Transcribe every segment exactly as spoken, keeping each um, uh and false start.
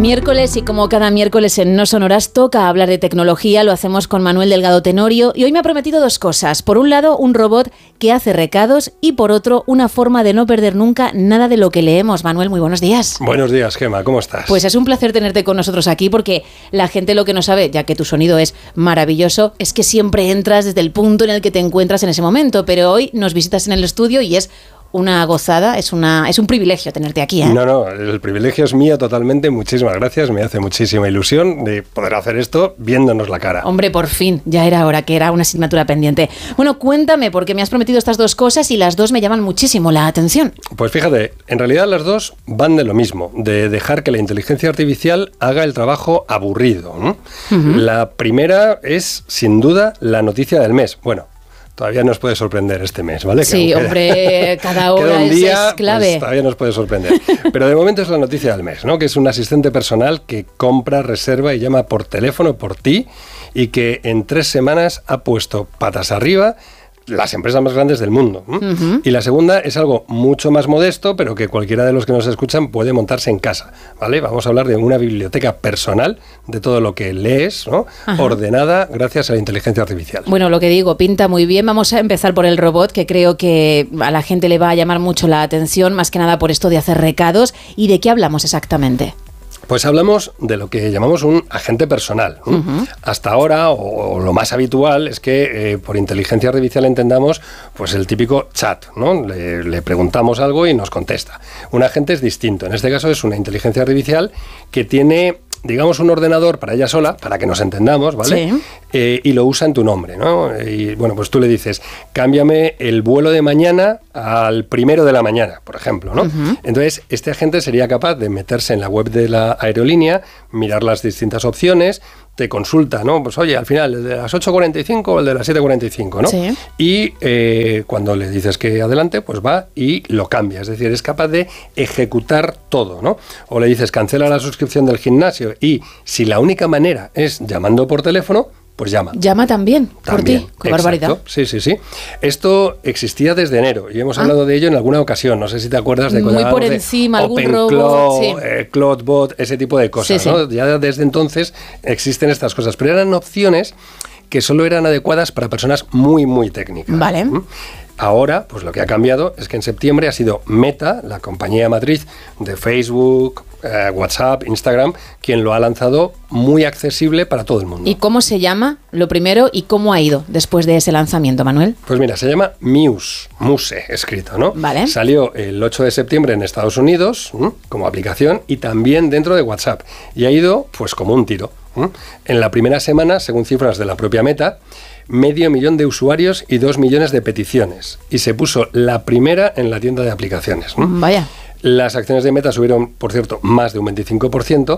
Miércoles, y como cada miércoles en No Sonoras toca hablar de tecnología, lo hacemos con Manuel Delgado Tenorio, y hoy me ha prometido dos cosas. Por un lado, un robot que hace recados, y por otro, una forma de no perder nunca nada de lo que leemos. Manuel, muy buenos días. Buenos días, Gemma, ¿cómo estás? Pues es un placer tenerte con nosotros aquí, porque la gente lo que no sabe, ya que tu sonido es maravilloso, es que siempre entras desde el punto en el que te encuentras en ese momento, pero hoy nos visitas en el estudio y es una gozada, es una es un privilegio tenerte aquí, ¿eh? No, no, el privilegio es mío totalmente, muchísimas gracias, me hace muchísima ilusión de poder hacer esto viéndonos la cara. Hombre, por fin, ya era hora, que era una asignatura pendiente. Bueno, cuéntame, porque me has prometido estas dos cosas y las dos me llaman muchísimo la atención. Pues fíjate, en realidad las dos van de lo mismo, de dejar que la inteligencia artificial haga el trabajo aburrido, ¿no? Uh-huh. La primera es, sin duda, la noticia del mes. Bueno, todavía nos puede sorprender este mes, ¿vale? Sí, que hombre, cada hora un día, es clave. Pues, todavía nos puede sorprender. Pero de momento es la noticia del mes, ¿no? Que es un asistente personal que compra, reserva y llama por teléfono por ti, y que en tres semanas ha puesto patas arriba las empresas más grandes del mundo. ¿eh? Uh-huh. Y la segunda es algo mucho más modesto, pero que cualquiera de los que nos escuchan puede montarse en casa, ¿vale? Vamos a hablar de una biblioteca personal de todo lo que lees, ¿no? Ordenada gracias a la inteligencia artificial. Bueno, lo que digo, pinta muy bien. Vamos a empezar por el robot, que creo que a la gente le va a llamar mucho la atención, más que nada por esto de hacer recados. ¿Y de qué hablamos exactamente? Pues hablamos de lo que llamamos un agente personal. ¿eh? Uh-huh. Hasta ahora, o, o lo más habitual, es que eh, por inteligencia artificial entendamos pues el típico chat, ¿no? Le, le preguntamos algo y nos contesta. Un agente es distinto. En este caso es una inteligencia artificial que tiene, digamos, un ordenador para ella sola, para que nos entendamos, ¿vale? Sí. Eh, y lo usa en tu nombre, ¿no? Y bueno, pues tú le dices, cámbiame el vuelo de mañana al primero de la mañana, por ejemplo, ¿no? Uh-huh. Entonces, este agente sería capaz de meterse en la web de la aerolínea, mirar las distintas opciones, te consulta, ¿no? Pues oye, al final, el de las ocho cuarenta y cinco o el de las siete cuarenta y cinco, ¿no? Sí. Y eh, cuando le dices que adelante, pues va y lo cambia. Es decir, es capaz de ejecutar todo, ¿no? O le dices, cancela la suscripción del gimnasio, y si la única manera es llamando por teléfono, pues llama. Llama también, por también, ti. Qué barbaridad. Sí, sí, sí. Esto existía desde enero y hemos ah. hablado de ello en alguna ocasión. No sé si te acuerdas de cuando muy por encima, algún OpenClaw, robot, sí. eh, CloudBot, ese tipo de cosas, sí, ¿no? Sí. Ya desde entonces existen estas cosas, pero eran opciones que solo eran adecuadas para personas muy, muy técnicas. Vale. ¿Mm? Ahora, pues lo que ha cambiado es que en septiembre ha sido Meta, la compañía matriz de Facebook, eh, WhatsApp, Instagram, quien lo ha lanzado muy accesible para todo el mundo. ¿Y cómo se llama, lo primero, y cómo ha ido después de ese lanzamiento, Manuel? Pues mira, se llama Muse, Muse escrito, ¿no? Vale. Salió el ocho de septiembre en Estados Unidos, ¿m? como aplicación, y también dentro de WhatsApp. Y ha ido, pues, como un tiro. ¿m? En la primera semana, según cifras de la propia Meta, medio millón de usuarios y dos millones de peticiones. Y se puso la primera en la tienda de aplicaciones. ¿no? Vaya. Las acciones de Meta subieron, por cierto, más de un veinticinco por ciento.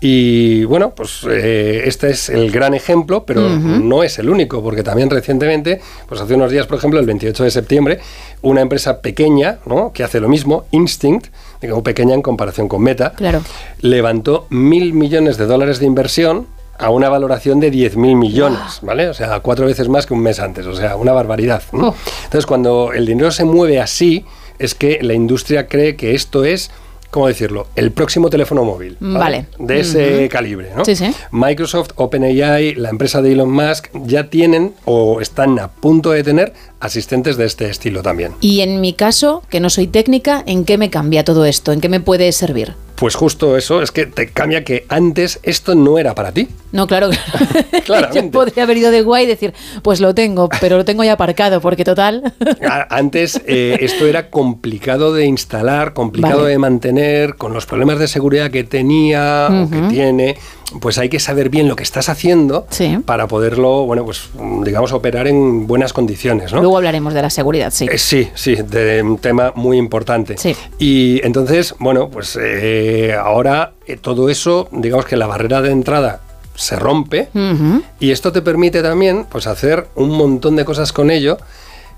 Y bueno, pues eh, este es el gran ejemplo, pero uh-huh. no es el único, porque también recientemente, pues hace unos días, por ejemplo, el veintiocho de septiembre, una empresa pequeña, ¿no? que hace lo mismo, Instinct, digamos pequeña en comparación con Meta, claro. levantó mil millones de dólares de inversión a una valoración de diez mil millones, ¿vale? O sea, cuatro veces más que un mes antes, o sea, una barbaridad, ¿no? Oh. Entonces, cuando el dinero se mueve así, es que la industria cree que esto es, ¿cómo decirlo?, el próximo teléfono móvil, ¿vale? Vale. De ese uh-huh. calibre, ¿no? Sí, sí. Microsoft, OpenAI, la empresa de Elon Musk, ya tienen o están a punto de tener asistentes de este estilo también. Y en mi caso, que no soy técnica, ¿en qué me cambia todo esto? ¿En qué me puede servir? Pues justo eso, es que te cambia que antes esto no era para ti. No, claro, claro. Yo podría haber ido de guay y decir, pues lo tengo, pero lo tengo ya aparcado, porque total... Antes eh, esto era complicado de instalar, complicado vale. de mantener, con los problemas de seguridad que tenía uh-huh. o que tiene... pues hay que saber bien lo que estás haciendo sí. para poderlo, bueno, pues digamos, operar en buenas condiciones, ¿no? Luego hablaremos de la seguridad, sí. Eh, sí, sí, de un tema muy importante. Sí. Y entonces, bueno, pues eh, ahora eh, todo eso, digamos que la barrera de entrada se rompe uh-huh. y esto te permite también, pues, hacer un montón de cosas con ello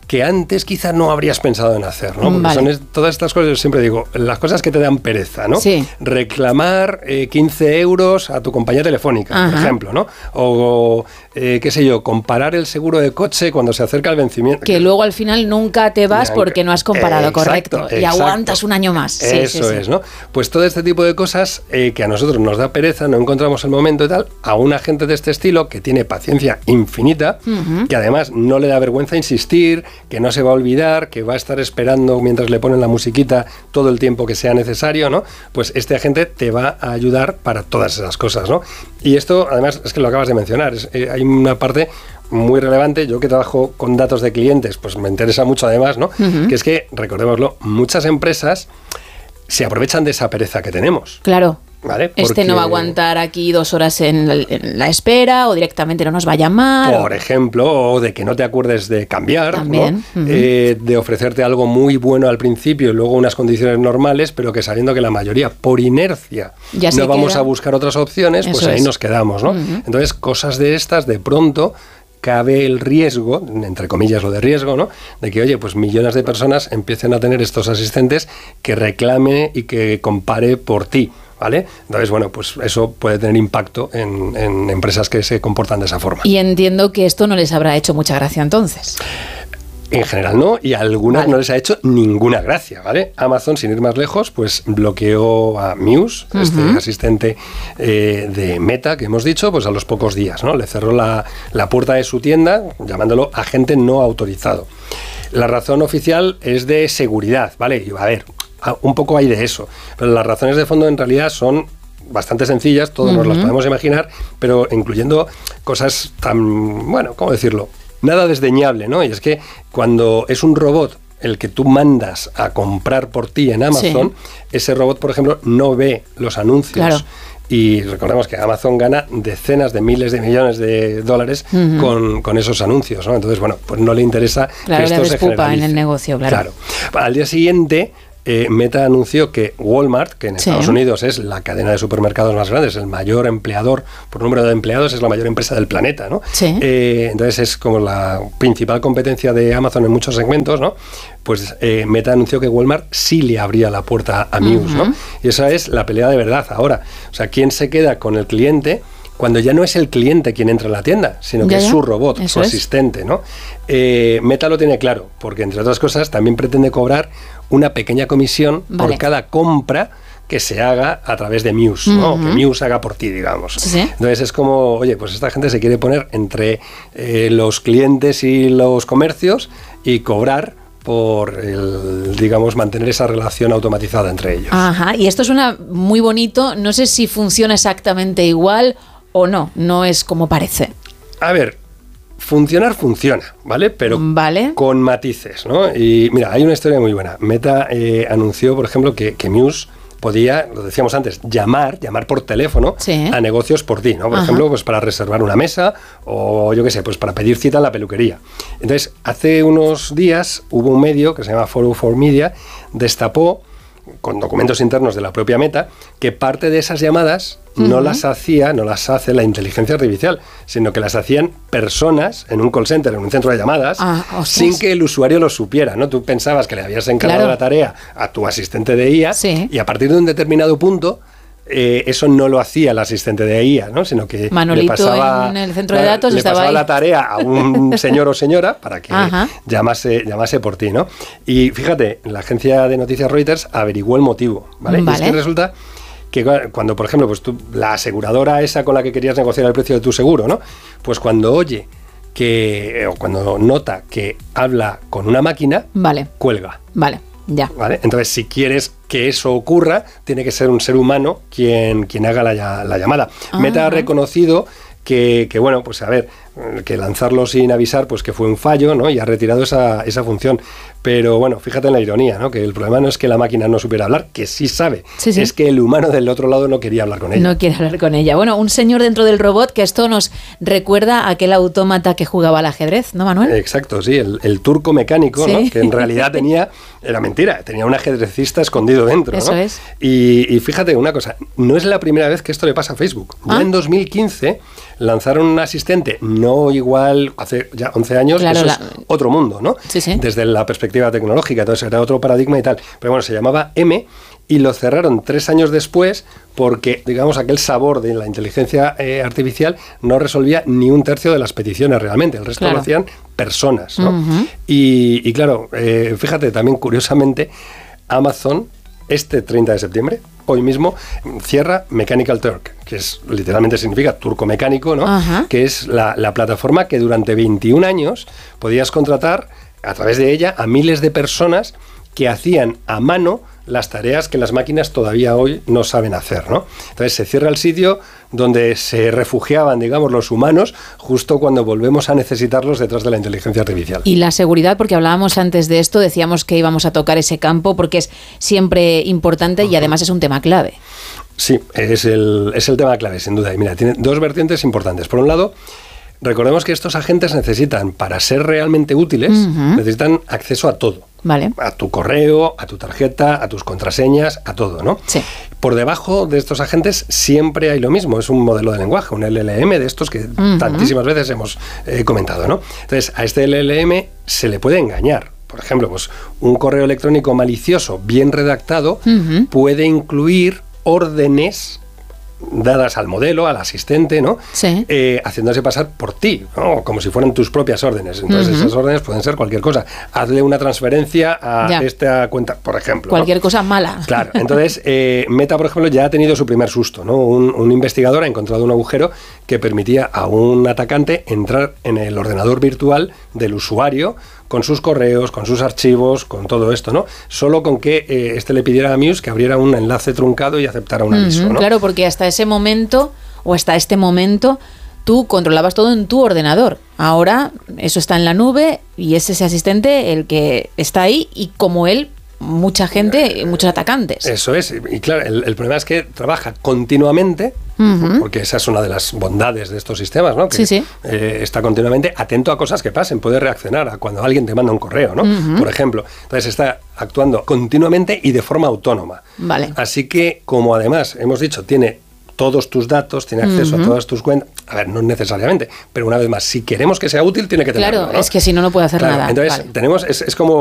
que antes quizás no habrías pensado en hacer, ¿no? Porque vale. son es, todas estas cosas, yo siempre digo, las cosas que te dan pereza, ¿no? Sí. Reclamar eh, quince euros a tu compañía telefónica, Ajá. por ejemplo, ¿no? O, eh, qué sé yo, comparar el seguro de coche cuando se acerca el vencimiento. Que luego al final nunca te vas porque no has comparado, exacto, correcto, exacto. Y aguantas un año más. Sí, Eso sí, es, sí. ¿no? Pues todo este tipo de cosas eh, que a nosotros nos da pereza, no encontramos el momento y tal, a una gente de este estilo que tiene paciencia infinita, uh-huh. que además no le da vergüenza insistir, que no se va a olvidar, que va a estar esperando mientras le ponen la musiquita todo el tiempo que sea necesario, ¿no? Pues este agente te va a ayudar para todas esas cosas, ¿no? Y esto, además, es que lo acabas de mencionar, es, eh, hay una parte muy relevante, yo que trabajo con datos de clientes, pues me interesa mucho además, ¿no? Uh-huh. Que es que, recordémoslo, muchas empresas se aprovechan de esa pereza que tenemos. Claro. ¿Vale? Porque este no va a aguantar aquí dos horas en la, en la espera, o directamente no nos va a llamar. Por o... ejemplo, o de que no te acuerdes de cambiar, También. ¿no? Uh-huh. eh, de ofrecerte algo muy bueno al principio y luego unas condiciones normales, pero que sabiendo que la mayoría, por inercia, ya no vamos queda. a buscar otras opciones, Eso pues ahí es. nos quedamos, ¿no? Uh-huh. Entonces, cosas de estas, de pronto cabe el riesgo, entre comillas lo de riesgo, ¿no? De que, oye, pues millones de personas empiecen a tener estos asistentes que reclame y que compare por ti, ¿vale? Entonces, bueno, pues eso puede tener impacto en, en empresas que se comportan de esa forma. Y entiendo que esto no les habrá hecho mucha gracia entonces. En general no, y a algunas vale. no les ha hecho ninguna gracia, ¿vale? Amazon, sin ir más lejos, pues bloqueó a Muse, uh-huh. este asistente eh, de Meta que hemos dicho, pues a los pocos días, ¿no? Le cerró la, la puerta de su tienda, llamándolo agente no autorizado. La razón oficial es de seguridad, ¿vale? Y a ver, un poco hay de eso, pero las razones de fondo en realidad son bastante sencillas, todos uh-huh. nos las podemos imaginar, pero incluyendo cosas tan, bueno, ¿cómo decirlo? Nada desdeñable, ¿no? Y es que cuando es un robot el que tú mandas a comprar por ti en Amazon, sí. ese robot, por ejemplo, no ve los anuncios. Claro. Y recordemos que Amazon gana decenas de miles de millones de dólares uh-huh. con, con esos anuncios, ¿no? Entonces, bueno, pues no le interesa claro, que esto se generalice. en el negocio, claro. Claro. Al día siguiente, Eh, Meta anunció que Walmart, que en sí. Estados Unidos es la cadena de supermercados más grande, es el mayor empleador por número de empleados, es la mayor empresa del planeta, ¿no? Sí. Eh, entonces es como la principal competencia de Amazon en muchos segmentos, ¿no? Pues eh, Meta anunció que Walmart sí le abría la puerta a Muse, uh-huh. ¿no? Y esa es la pelea de verdad ahora. O sea, ¿quién se queda con el cliente cuando ya no es el cliente quien entra en la tienda, sino que ya, ya. es su robot, Eso su es. asistente, ¿no? Eh, Meta lo tiene claro, porque entre otras cosas también pretende cobrar una pequeña comisión vale. por cada compra que se haga a través de Muse, uh-huh. ¿no? Que Muse haga por ti, digamos. Sí, sí. Entonces es como, oye, pues esta gente se quiere poner entre eh, los clientes y los comercios y cobrar por, el, digamos, mantener esa relación automatizada entre ellos. Ajá, y esto suena muy bonito, no sé si funciona exactamente igual o no, no es como parece. A ver, funcionar funciona, ¿vale? Pero vale. con matices, ¿no? Y mira, hay una historia muy buena. Meta eh, anunció, por ejemplo, que, que Muse podía, lo decíamos antes, llamar, llamar por teléfono sí. a negocios por ti, ¿no? Por Ajá. ejemplo, pues para reservar una mesa o yo qué sé, pues para pedir cita en la peluquería. Entonces, hace unos días hubo un medio que se llama cuatro cero cuatro Media, destapó con documentos internos de la propia Meta, que parte de esas llamadas uh-huh. no las hacía, no las hace la inteligencia artificial, sino que las hacían personas en un call center, en un centro de llamadas, ah, sin que el usuario lo supiera, ¿no? Tú pensabas que le habías encargado claro. la tarea a tu asistente de I A, sí. y a partir de un determinado punto, Eh, eso no lo hacía el asistente de I A, ¿no? Sino que Manolito le pasaba, en el centro de datos le estaba pasaba ahí. la tarea a un señor o señora para que llamase, llamase por ti, ¿no? Y fíjate, la agencia de noticias Reuters averiguó el motivo, ¿vale? vale. Y es que resulta que cuando, por ejemplo, pues tú, la aseguradora esa con la que querías negociar el precio de tu seguro, ¿no? Pues cuando oye que, o cuando nota que habla con una máquina, vale. cuelga. Vale. Ya. ¿Vale? Entonces, si quieres que eso ocurra, tiene que ser un ser humano quien, quien haga la, la llamada. Ah, Meta ha reconocido que, que, bueno, pues a ver, que lanzarlo sin avisar, pues que fue un fallo, ¿no? Y ha retirado esa, esa función. Pero bueno, fíjate en la ironía, ¿no? Que el problema no es que la máquina no supiera hablar, que sí sabe. Sí, sí. Es que el humano del otro lado no quería hablar con ella. No quiere hablar con ella. Bueno, un señor dentro del robot, que esto nos recuerda a aquel autómata que jugaba al ajedrez, ¿no, Manuel? Exacto, sí, el, el turco mecánico, ¿sí? ¿no? Que en realidad tenía, era mentira, tenía un ajedrecista escondido dentro, Eso ¿no? es. Y, y fíjate una cosa, no es la primera vez que esto le pasa a Facebook. Ya ¿Ah? en dos mil quince lanzaron un asistente no igual, hace ya once años, claro, eso la... es otro mundo, ¿no? Sí, sí. Desde la perspectiva tecnológica, entonces era otro paradigma y tal. Pero bueno, se llamaba M y lo cerraron tres años después porque, digamos, aquel sabor de la inteligencia eh, artificial no resolvía ni un tercio de las peticiones realmente, el resto claro. lo hacían personas, ¿no? Uh-huh. y, y claro, eh, fíjate, también curiosamente, Amazon, este treinta de septiembre, hoy mismo, cierra Mechanical Turk, que es literalmente significa turco mecánico, ¿no? Uh-huh. Que es la, la plataforma que durante veintiún años podías contratar a través de ella a miles de personas que hacían a mano las tareas que las máquinas todavía hoy no saben hacer, ¿no? Entonces se cierra el sitio donde se refugiaban, digamos, los humanos justo cuando volvemos a necesitarlos detrás de la inteligencia artificial. Y la seguridad, porque hablábamos antes de esto, decíamos que íbamos a tocar ese campo porque es siempre importante y además es un tema clave. Sí, es el, es el tema clave, sin duda. Y mira, tiene dos vertientes importantes. Por un lado, recordemos que estos agentes necesitan, para ser realmente útiles, uh-huh. necesitan acceso a todo. Vale. A tu correo, a tu tarjeta, a tus contraseñas, a todo, ¿no? Sí. Por debajo de estos agentes siempre hay lo mismo, es un modelo de lenguaje, un L L M de estos que uh-huh. tantísimas veces hemos eh, comentado, ¿no? Entonces, a este L L M se le puede engañar. Por ejemplo, pues un correo electrónico malicioso bien redactado uh-huh. puede incluir órdenes dadas al modelo, al asistente, ¿no? Sí. Eh, haciéndose pasar por ti, ¿no? Como si fueran tus propias órdenes. Entonces, uh-huh. esas órdenes pueden ser cualquier cosa. Hazle una transferencia a ya. esta cuenta, por ejemplo. Cualquier ¿no? cosa mala. Claro. Entonces, eh, Meta, por ejemplo, ya ha tenido su primer susto, ¿no? Un, un investigador ha encontrado un agujero que permitía a un atacante entrar en el ordenador virtual del usuario con sus correos, con sus archivos, con todo esto, ¿no? Solo con que eh, este le pidiera a Muse que abriera un enlace truncado y aceptara un aviso, uh-huh, ¿no? Claro, porque hasta ese momento, o hasta este momento, tú controlabas todo en tu ordenador. Ahora eso está en la nube y es ese asistente el que está ahí y como él, mucha gente, muchos atacantes. Eso es, y claro, el, el problema es que trabaja continuamente, uh-huh. porque esa es una de las bondades de estos sistemas, ¿no? Que sí, sí. Eh, está continuamente atento a cosas que pasen, puede reaccionar a cuando alguien te manda un correo, ¿no? Uh-huh. Por ejemplo. Entonces está actuando continuamente y de forma autónoma. Vale. Así que, como además hemos dicho, tiene todos tus datos, tiene acceso uh-huh. a todas tus cuentas. A ver, no necesariamente, pero una vez más, si queremos que sea útil, tiene que tenerlo, Claro, ¿no? es que si no, no puede hacer claro, nada. Entonces, vale. tenemos, es, es como